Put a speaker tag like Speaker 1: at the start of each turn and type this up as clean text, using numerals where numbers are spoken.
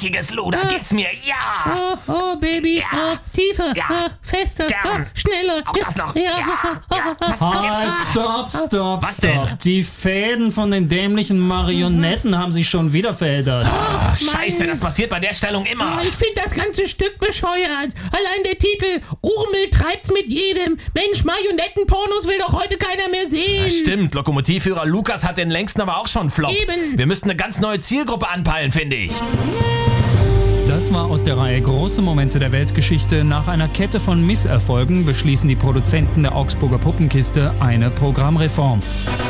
Speaker 1: dreckiges Luder, gib's mir, ja!
Speaker 2: Oh, Baby,
Speaker 1: Ja.
Speaker 2: tiefer,
Speaker 1: Ja.
Speaker 2: fester,
Speaker 1: Gern.
Speaker 2: schneller.
Speaker 1: Auch das noch, ja! Was
Speaker 3: Halt,
Speaker 1: jetzt?
Speaker 3: stopp.
Speaker 1: Was denn?
Speaker 3: Die Fäden von den dämlichen Marionetten haben sich schon wieder verheddert.
Speaker 1: Scheiße, das passiert bei der Stellung immer.
Speaker 2: Ich finde das ganze Stück bescheuert. Allein der Titel, Urmel treibt's mit jedem. Mensch, Marionettenpornos will doch heute keiner mehr sehen.
Speaker 1: Stimmt, Lokomotivführer Lukas hat den längsten aber auch schon Flop.
Speaker 2: Eben.
Speaker 1: Wir müssten eine ganz neue Zielgruppe anpeilen, finde ich.
Speaker 3: Das war aus der Reihe Große Momente der Weltgeschichte. Nach einer Kette von Misserfolgen beschließen die Produzenten der Augsburger Puppenkiste eine Programmreform.